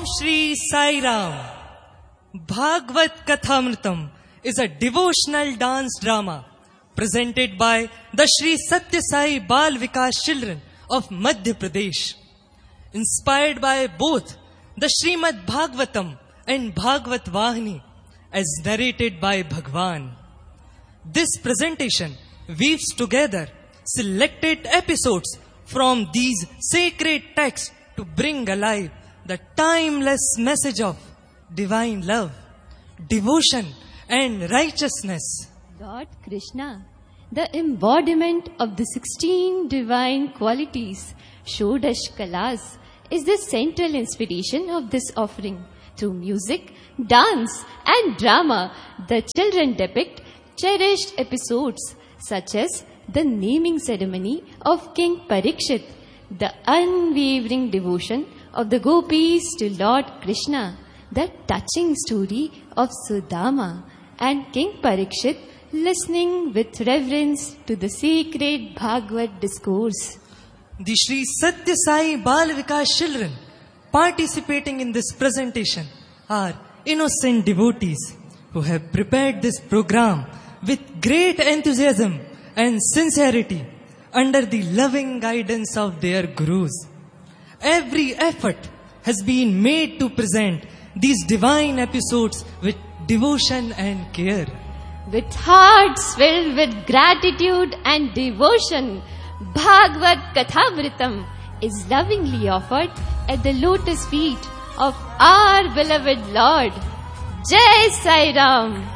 Shri Sai Ram. Bhagavad Kathamritam is a devotional dance drama presented by the Shri Satya Sai Bal Vikas children of Madhya Pradesh. Inspired by both the Srimad Bhagavatam and Bhagavat Vahini as narrated by Bhagwan. This presentation weaves together selected episodes from these sacred texts to bring alive the timeless message of divine love, devotion and righteousness. Lord Krishna, the embodiment of the 16 divine qualities, Shodash Kalas, is the central inspiration of this offering. Through music, dance and drama, the children depict cherished episodes such as the naming ceremony of King Parikshit, the unwavering devotion of the gopis to Lord Krishna, the touching story of Sudama, and King Parikshit listening with reverence to the sacred Bhagavad discourse. The Shri Satya Sai Bal Vikas children participating in this presentation are innocent devotees who have prepared this program with great enthusiasm and sincerity under the loving guidance of their gurus. Every effort has been made to present these divine episodes with devotion and care. With hearts filled with gratitude and devotion, Bhagavad Kathamritam is lovingly offered at the lotus feet of our beloved Lord. Jai Sai Ram!